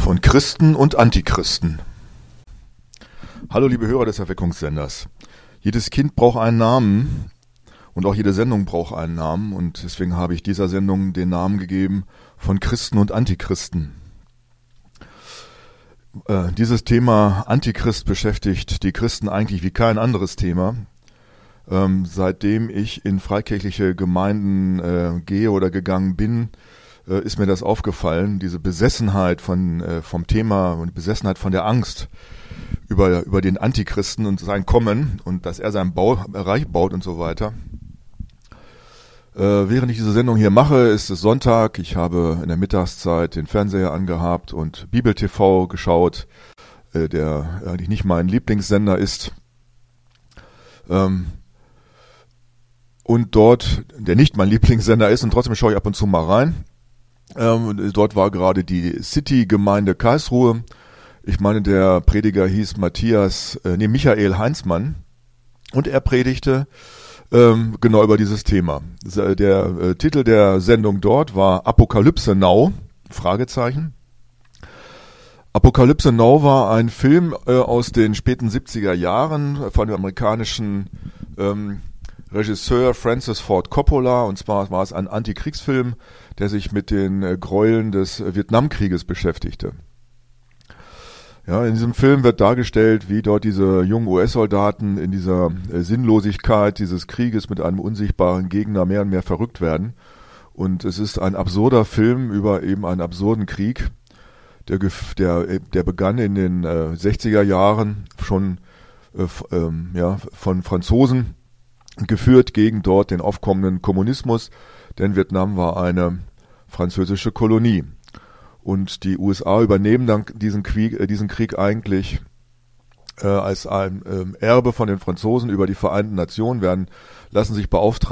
Von Christen und Antichristen. Hallo liebe Hörer des Erweckungssenders. Jedes Kind braucht einen Namen und auch jede Sendung braucht einen Namen und deswegen habe ich dieser Sendung den Namen gegeben von Christen und Antichristen. Dieses Thema Antichrist beschäftigt die Christen eigentlich wie kein anderes Thema. Seitdem ich in freikirchliche Gemeinden gehe oder gegangen bin, ist mir das aufgefallen, diese Besessenheit vom Thema und Besessenheit von der Angst über den Antichristen und sein Kommen und dass er sein Reich baut und so weiter. Während ich diese Sendung hier mache, ist es Sonntag. Ich habe in der Mittagszeit den Fernseher angehabt und Bibel TV geschaut, der eigentlich nicht mein Lieblingssender ist. Und dort, der nicht mein Lieblingssender ist, und trotzdem schaue ich ab und zu mal rein. Dort war gerade die City-Gemeinde Karlsruhe. Ich meine, der Prediger hieß Michael Heinzmann. Und er predigte genau über dieses Thema. Der Titel der Sendung dort war Apokalypse Now, Fragezeichen. Apokalypse Now war ein Film aus den späten 70er Jahren von dem amerikanischen Regisseur Francis Ford Coppola, und zwar war es ein Antikriegsfilm, der sich mit den Gräueln des Vietnamkrieges beschäftigte. Ja, in diesem Film wird dargestellt, wie dort diese jungen US-Soldaten in dieser Sinnlosigkeit dieses Krieges mit einem unsichtbaren Gegner mehr und mehr verrückt werden. Und es ist ein absurder Film über eben einen absurden Krieg, der begann in den 60er Jahren schon von Franzosen geführt gegen dort den aufkommenden Kommunismus, denn Vietnam war eine französische Kolonie. Und die USA übernehmen dann diesen Krieg eigentlich als ein Erbe von den Franzosen über die Vereinten Nationen, lassen sich beauftragen,